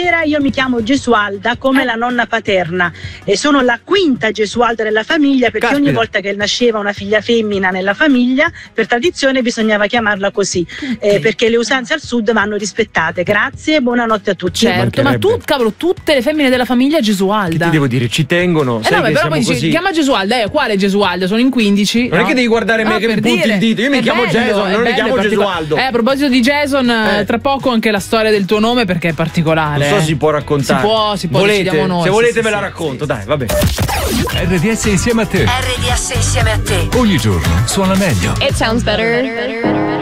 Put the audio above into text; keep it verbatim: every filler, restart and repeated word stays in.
Buonasera, io mi chiamo Gesualda come Eh. la nonna paterna e sono la quinta Gesualda della famiglia, perché Caspita. ogni volta che nasceva una figlia femmina nella famiglia, per tradizione bisognava chiamarla così, eh, perché le usanze al sud vanno rispettate. Grazie e buonanotte a tutti. Certo, ma tu, cavolo, tutte le femmine della famiglia Gesualda. Ti devo dire, ci tengono. Eh sai no, ma che però siamo poi dici, così. chiama Gesualda, eh, quale Gesualda? Sono in quindici. Non no? è che devi guardare me No, che mi per punti dire. il dito. Io mi È chiamo bello, Jason, è non mi bello, chiamo è partico- Gesualdo. Eh, a proposito di Jason, eh, Eh. tra poco anche la storia del tuo nome, perché è particolare. Non so eh. se si può raccontare. Si può, si può, Volete? decidiamo noi. Se sì, volete sì, ve la sì, racconto, sì, dai, vabbè. R D S insieme a te. R D S insieme a te. Ogni giorno suona meglio. It sounds better.